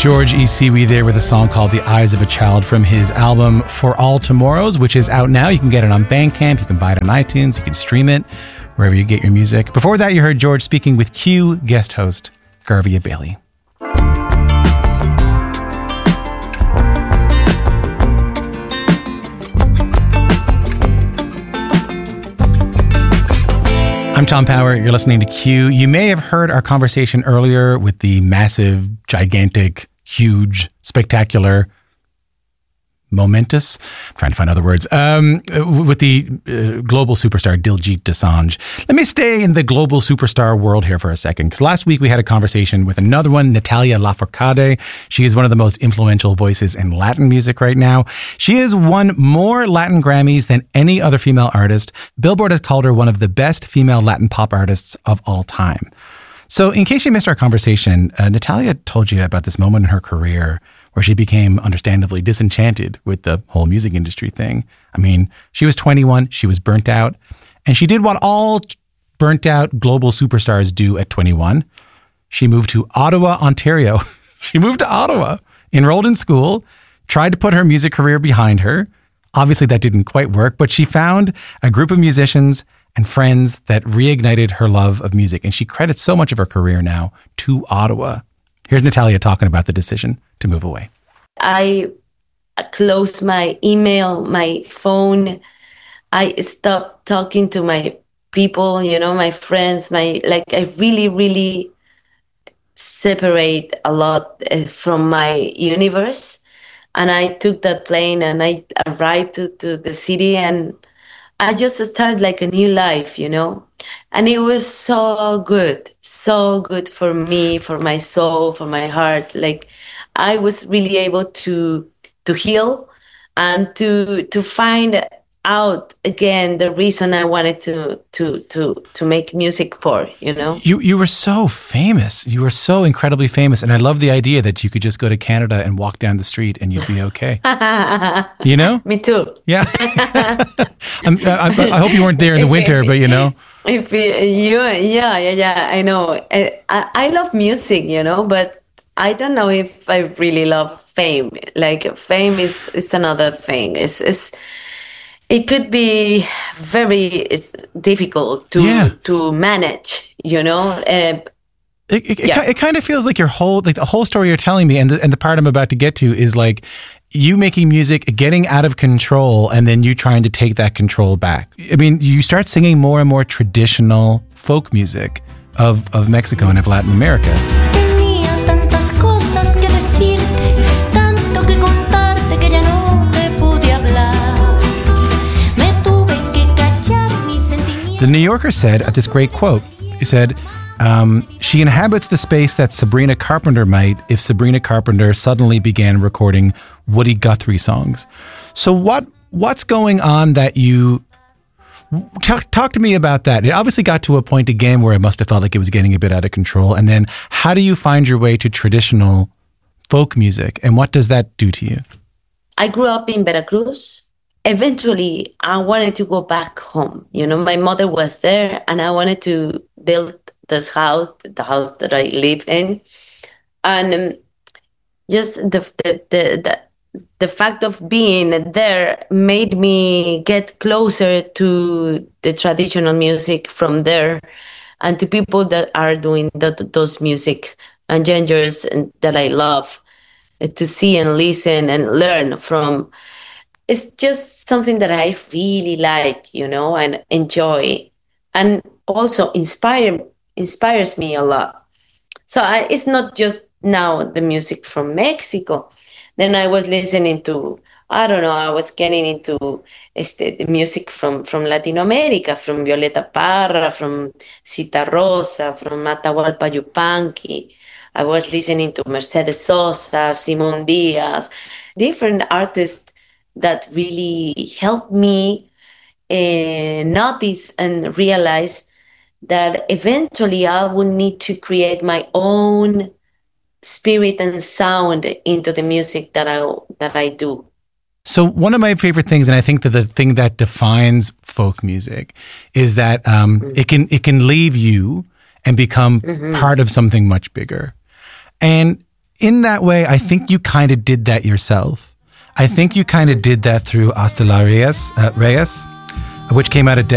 George E. Seaweed there with a song called The Eyes of a Child from his album For All Tomorrows, which is out now. You can get it on Bandcamp, you can buy it on iTunes, you can stream it wherever you get your music. Before that, you heard George speaking with Q guest host Garvia Bailey. I'm Tom Power. You're listening to Q. You may have heard our conversation earlier with the massive, gigantic, huge, spectacular, momentous, I'm trying to find other words, with the global superstar Diljit Dosanjh. Let me stay in the global superstar world here for a second, because last week we had a conversation with another one, Natalia Lafourcade. She is one of the most influential voices in Latin music right now. She has won more Latin Grammys than any other female artist. Billboard has called her one of the best female Latin pop artists of all time. So in case you missed our conversation, Natalia told you about this moment in her career where she became understandably disenchanted with the whole music industry thing. I mean, she was 21, she was burnt out, and she did what all burnt out global superstars do at 21. She moved to Ottawa, Ontario. She moved to Ottawa, enrolled in school, tried to put her music career behind her. Obviously, that didn't quite work, but she found a group of musicians and friends that reignited her love of music, and she credits so much of her career now to Ottawa. Here's Natalia talking about the decision to move away. I closed my email, my phone. I stopped talking to my people, my friends, I really, really separate a lot from my universe. And I took that plane and I arrived to the city and I just started like a new life, And it was so good for me, for my soul, for my heart. Like I was really able to heal and to find out again the reason I wanted to make music for, You were so famous. You were so incredibly famous. And I love the idea that you could just go to Canada and walk down the street and you'd be okay. Me too. Yeah. I hope you weren't there in the winter, but If I know. I love music, but I don't know if I really love fame. Like fame is another thing. It could be very difficult to manage, It kind of feels like the whole story you're telling me, and the part I'm about to get to is like you making music, getting out of control, and then you trying to take that control back. I mean, you start singing more and more traditional folk music of Mexico and of Latin America. The New Yorker said at this great quote, he said, she inhabits the space that Sabrina Carpenter might if Sabrina Carpenter suddenly began recording Woody Guthrie songs. So what's going on that you... Talk to me about that. It obviously got to a point again where it must have felt like it was getting a bit out of control. And then how do you find your way to traditional folk music? And what does that do to you? I grew up in Veracruz. Eventually, I wanted to go back home. My mother was there and I wanted to build this house, the house that I live in. And just the fact of being there made me get closer to the traditional music from there and to people that are doing those music and genres that I love to see and listen and learn from. It's just something that I really like, and enjoy, and also inspires me a lot. So it's not just now the music from Mexico. Then I was listening to, I was getting into the music from Latin America, from Violeta Parra, from Cita Rosa, from Atahualpa Yupanqui. I was listening to Mercedes Sosa, Simón Díaz, different artists that really helped me notice and realize that eventually I will need to create my own spirit and sound into the music that I do. So one of my favorite things, and I think that the thing that defines folk music is that it can leave you and become part of something much bigger. And in that way, I think you kind of did that yourself. I think you kind of did that through Hasta la Reyes, which came out a